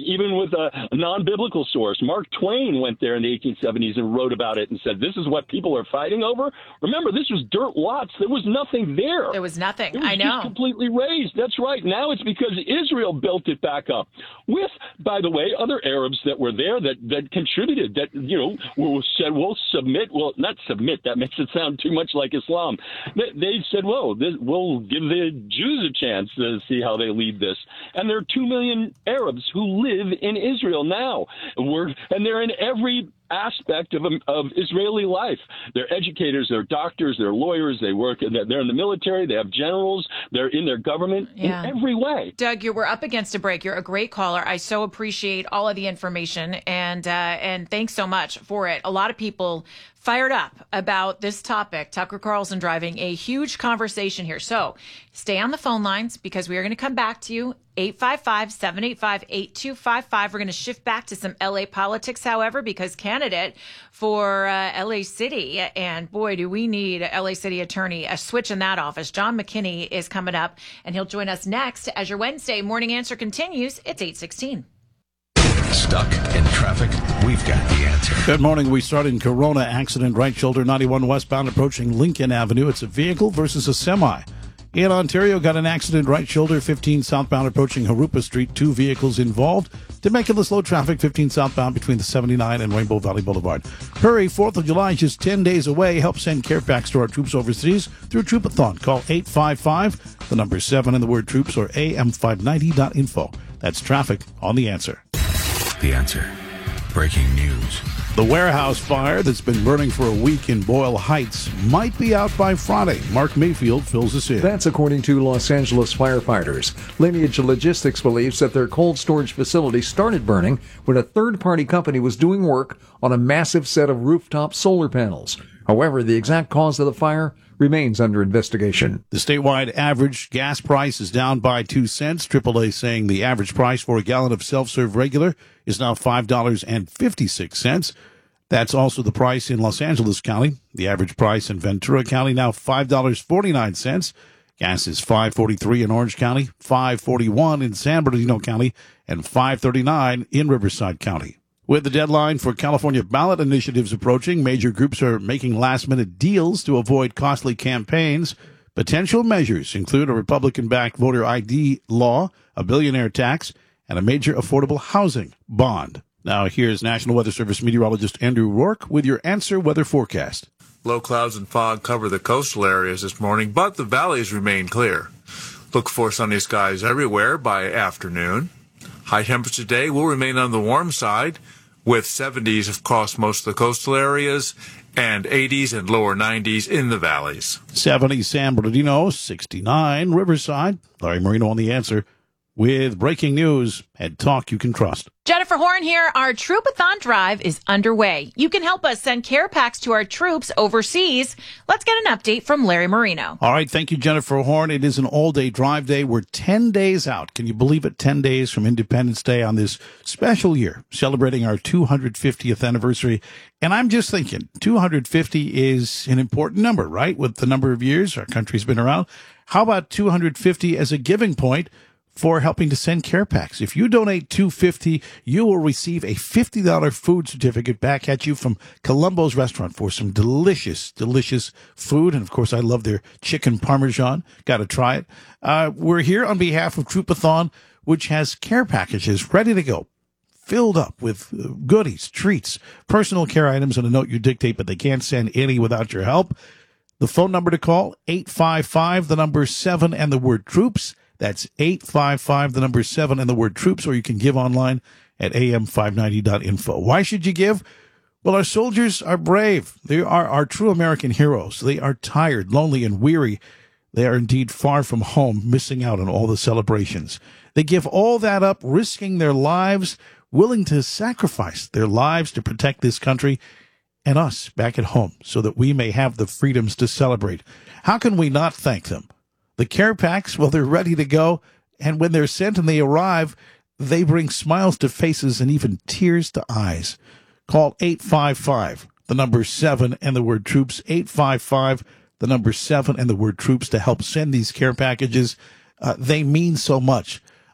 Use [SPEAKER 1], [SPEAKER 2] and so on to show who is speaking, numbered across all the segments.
[SPEAKER 1] even with a non-biblical source. Mark Twain went there in the 1870s and wrote about it and said, this is what people are fighting over. Remember, this was dirt lots. There was nothing there.
[SPEAKER 2] There was nothing.
[SPEAKER 1] It was
[SPEAKER 2] I know.
[SPEAKER 1] just completely raised. That's right. Now it's because Israel built it back up with, by the way, other Arabs that were there that contributed, that, said, we'll submit. Well, not submit. That makes it sound too much like Islam. They said, we'll give the Jews a chance to see how they lead this. And there are 2 million Arabs who live in Israel now. And they're in every aspect of Israeli life. They're educators, they're doctors, they're lawyers, they're in the military, they have generals, they're in their government in every way.
[SPEAKER 2] Doug, we're up against a break. You're a great caller. I so appreciate all of the information, and thanks so much for it. A lot of people fired up about this topic. Tucker Carlson driving a huge conversation here. So stay on the phone lines because we are going to come back to you. 855-785-8255. We're going to shift back to some LA politics, however, because candidate for LA City, and boy, do we need a LA City attorney, a switch in that office. John McKinney is coming up, and he'll join us next as your Wednesday morning answer continues. It's 8:16.
[SPEAKER 3] Stuck in traffic? We've got the answer.
[SPEAKER 4] Good morning. We start in Corona. Accident, right shoulder, 91 westbound, approaching Lincoln Avenue. It's a vehicle versus a semi. In Ontario, got an accident, right shoulder, 15 southbound, approaching Harupa Street. 2 vehicles involved. Temecula slow traffic, 15 southbound between the 79 and Rainbow Valley Boulevard. Hurry, 4th of July, just 10 days away. Help send care packs to our troops overseas through Troopathon. Call 855, the number 7 and the word troops, or am590.info. That's traffic on The Answer.
[SPEAKER 3] The Answer. Breaking news.
[SPEAKER 4] The warehouse fire that's been burning for a week in Boyle Heights might be out by Friday. Mark Mayfield fills us in.
[SPEAKER 5] That's according to Los Angeles firefighters. Lineage Logistics believes that their cold storage facility started burning when a third-party company was doing work on a massive set of rooftop solar panels. However, the exact cause of the fire remains under investigation.
[SPEAKER 4] The statewide average gas price is down by 2 cents. AAA saying the average price for a gallon of self-serve regular is now $5.56. That's also the price in Los Angeles County. The average price in Ventura County now $5.49. Gas is $5.43 in Orange County, $5.41 in San Bernardino County, and $5.39 in Riverside County. With the deadline for California ballot initiatives approaching, major groups are making last-minute deals to avoid costly campaigns. Potential measures include a Republican-backed voter ID law, a billionaire tax, and a major affordable housing bond. Now, here's National Weather Service meteorologist Andrew Rourke with your Answer weather forecast.
[SPEAKER 6] Low clouds and fog cover the coastal areas this morning, but the valleys remain clear. Look for sunny skies everywhere by afternoon. High temperatures today will remain on the warm side, with 70s across most of the coastal areas and 80s and lower 90s in the valleys.
[SPEAKER 4] 70 San Bernardino, 69 Riverside. Larry Marino on The Answer with breaking news and talk you can trust.
[SPEAKER 2] Jennifer Horn here. Our Troopathon drive is underway. You can help us send care packs to our troops overseas. Let's get an update from Larry Marino.
[SPEAKER 4] All right. Thank you, Jennifer Horn. It is an all-day drive day. We're 10 days out. Can you believe it? 10 days from Independence Day on this special year, celebrating our 250th anniversary. And I'm just thinking, 250 is an important number, right? With the number of years our country's been around. How about 250 as a giving point for helping to send care packs? If you donate $250, you will receive a $50 food certificate back at you from Columbo's Restaurant for some delicious, delicious food. And of course, I love their chicken parmesan. Got to try it. We're here on behalf of Troopathon, which has care packages ready to go, filled up with goodies, treats, personal care items, and a note you dictate, but they can't send any without your help. The phone number to call, 855, the number 7 and the word troops. That's 855, the number 7 and the word troops, or you can give online at am590.info. Why should you give? Well, our soldiers are brave. They are our true American heroes. They are tired, lonely, and weary. They are indeed far from home, missing out on all the celebrations. They give all that up, risking their lives, willing to sacrifice their lives to protect this country and us back at home so that we may have the freedoms to celebrate. How can we not thank them? The care packs, well, they're ready to go, and when they're sent and they arrive, they bring smiles to faces and even tears to eyes. Call 855, the number 7 and the word troops, 855, the number 7 and the word troops to help send these care packages. They mean so much.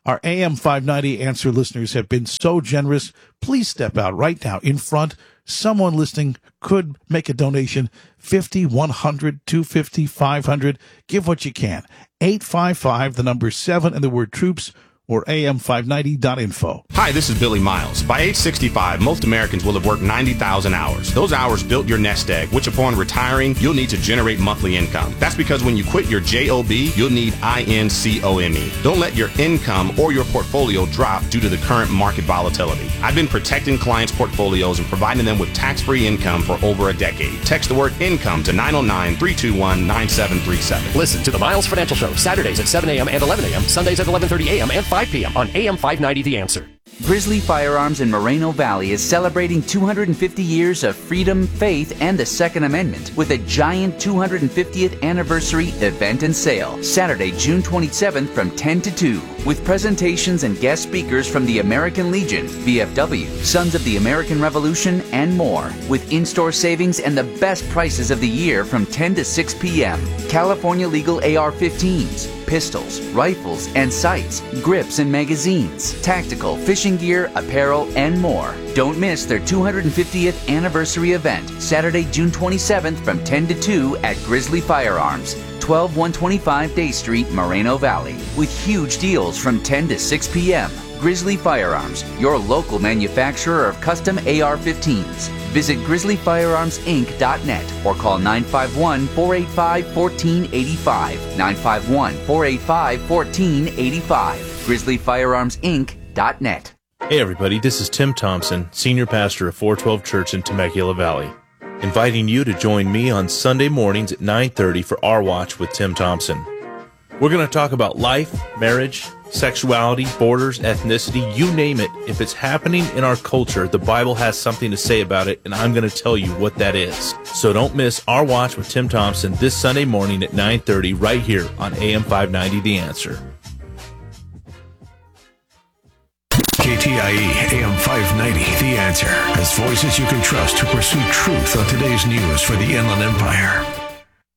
[SPEAKER 4] Our AM 590 Answer listeners have been so generous. Please step out right now in front. Someone listening could make a donation, 50, 100, 250, 500. Give what you can. 855, the number 7 and the word troops, or am590.info.
[SPEAKER 7] Hi, this is Billy Miles. By age 65, most Americans will have worked 90,000 hours. Those hours built your nest egg, which upon retiring, you'll need to generate monthly income. That's because when you quit your JOB, you'll need INCOME. Don't let your income or your portfolio drop due to the current market volatility. I've been protecting clients' portfolios and providing them with tax-free income for over a decade. Text the word income to 909-321-9737.
[SPEAKER 8] Listen to the Miles Financial Show, Saturdays at 7 a.m. and 11 a.m., Sundays at 11:30 a.m. and 5 p.m. on AM 590 The Answer.
[SPEAKER 9] Grizzly Firearms in Moreno Valley is celebrating 250 years of freedom, faith, and the Second Amendment with a giant 250th anniversary event and sale, Saturday, June 27th from 10 to 2, with presentations and guest speakers from the American Legion, VFW, Sons of the American Revolution, and more, with in-store savings and the best prices of the year from 10 to 6 p.m. California legal AR-15s, pistols, rifles, and sights, grips and magazines, tactical, fishing gear, apparel, and more. Don't miss their 250th anniversary event, Saturday, June 27th from 10 to 2 at Grizzly Firearms, 12125 Day Street, Moreno Valley, with huge deals from 10 to 6 p.m. Grizzly Firearms, your local manufacturer of custom AR-15s. Visit grizzlyfirearmsinc.net or call 951-485-1485, 951-485-1485, grizzlyfirearmsinc.net.
[SPEAKER 10] Hey everybody, this is Tim Thompson, Senior Pastor of 412 Church in Temecula Valley, inviting you to join me on Sunday mornings at 9:30 for Our Watch with Tim Thompson. We're going to talk about life, marriage, sexuality, borders, ethnicity, you name it. If it's happening in our culture, the Bible has something to say about it, and I'm going to tell you what that is. So don't miss Our Watch with Tim Thompson this Sunday morning at 9:30 right here on AM 590 The Answer.
[SPEAKER 3] KTIE AM 590 The Answer has voices you can trust to pursue truth on today's news for the Inland Empire.